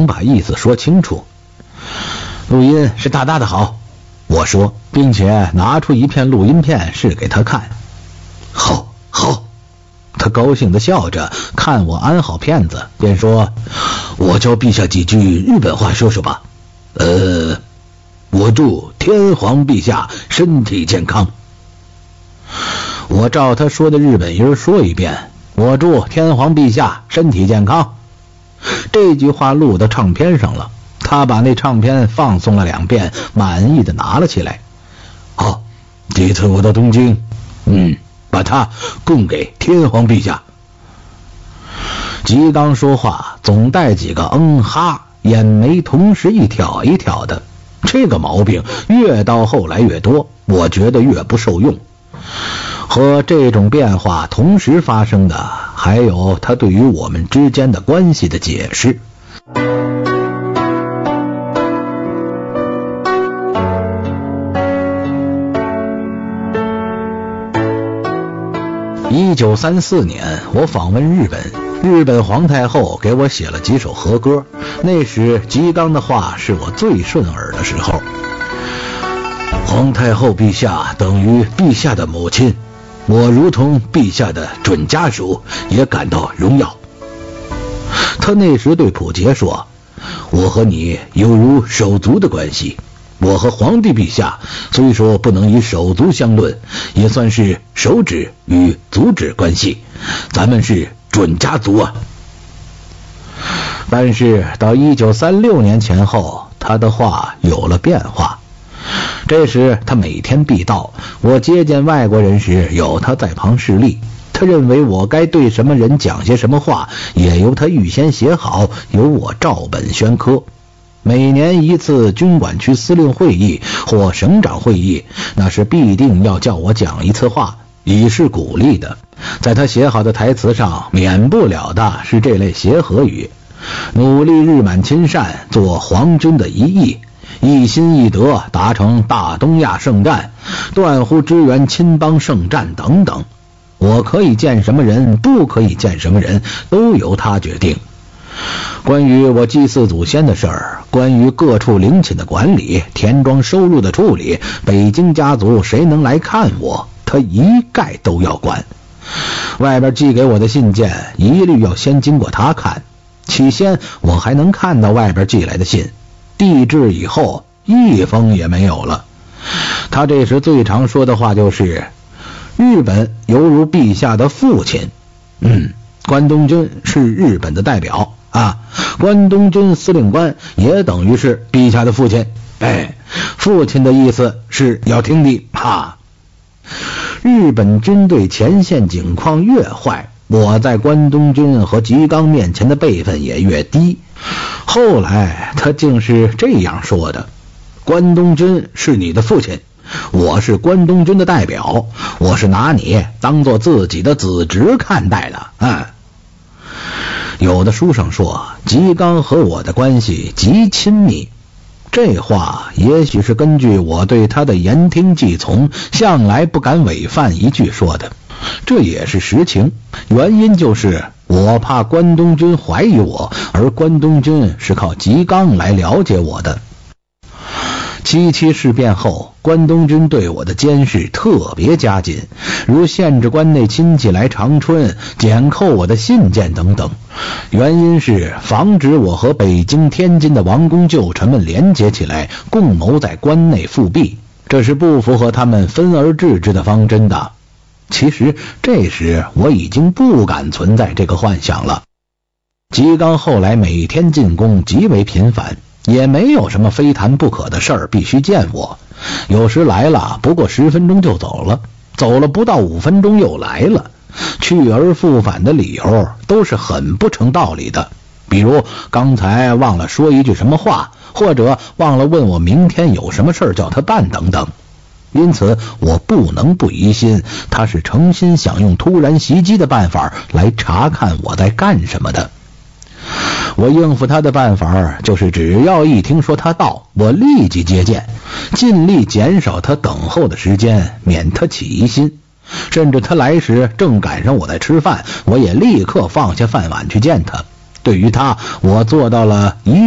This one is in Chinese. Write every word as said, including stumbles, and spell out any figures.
想把意思说清楚。录音是大大的好，我说，并且拿出一片录音片示给他看。好，好，他高兴地笑着，看我安好片子，便说：“我教陛下几句日本话说说吧。呃，我祝天皇陛下身体健康。”我照他说的日本音说一遍：“我祝天皇陛下身体健康。”这句话录到唱片上了，他把那唱片放送了两遍，满意的拿了起来。好，这次我到东京，嗯，把它供给天皇陛下。吉刚说话总带几个嗯哈，眼眉同时一挑一挑的，这个毛病越到后来越多，我觉得越不受用。和这种变化同时发生的，还有他对于我们之间的关系的解释。一九三四年，我访问日本，日本皇太后给我写了几首和歌，那时吉刚的话是我最顺耳的时候。皇太后陛下等于陛下的母亲，我如同陛下的准家属，也感到荣耀。他那时对溥杰说：“我和你有如手足的关系，我和皇帝陛下虽说不能以手足相论，也算是手指与足趾关系，咱们是准家族啊。”但是到一九三六年前后，他的话有了变化。这时他每天必到，我接见外国人时有他在旁示例，他认为我该对什么人讲些什么话，也由他预先写好，由我照本宣科。每年一次军管区司令会议或省长会议，那是必定要叫我讲一次话，以示鼓励的。在他写好的台词上免不了的是这类协和语：努力日满亲善，做皇军的一翼，一心一德达成大东亚圣战，断乎支援亲邦圣战等等。我可以见什么人，不可以见什么人，都由他决定。关于我祭祀祖先的事儿，关于各处陵寝的管理，田庄收入的处理，北京家族谁能来看我，他一概都要管。外边寄给我的信件一律要先经过他看，起先我还能看到外边寄来的信，帝制以后一封也没有了。他这时最常说的话就是：日本犹如陛下的父亲。嗯，关东军是日本的代表啊，关东军司令官也等于是陛下的父亲。哎，父亲的意思是要听的哈。日本军队前线境况越坏，我在关东军和吉刚面前的辈分也越低。后来他竟是这样说的：关东军是你的父亲，我是关东军的代表，我是拿你当做自己的子侄看待的。嗯，有的书上说吉刚和我的关系极亲密，这话也许是根据我对他的言听计从，向来不敢违犯一句说的，这也是实情。原因就是我怕关东军怀疑我，而关东军是靠吉刚来了解我的。七七事变后，关东军对我的监视特别加紧，如限制关内亲戚来长春，检扣我的信件等等。原因是防止我和北京、天津的王公旧臣们联结起来，共谋在关内复辟，这是不符合他们分而治之的方针的。其实这时我已经不敢存在这个幻想了。吉刚后来每天进宫极为频繁，也没有什么非谈不可的事儿必须见我，有时来了不过十分钟就走了，走了不到五分钟又来了，去而复返的理由都是很不成道理的，比如刚才忘了说一句什么话，或者忘了问我明天有什么事儿叫他办等等。因此我不能不疑心他是诚心想用突然袭击的办法来查看我在干什么的。我应付他的办法就是只要一听说他到，我立即接见，尽力减少他等候的时间，免他起疑心。甚至他来时正赶上我在吃饭，我也立刻放下饭碗去见他。对于他，我做到了一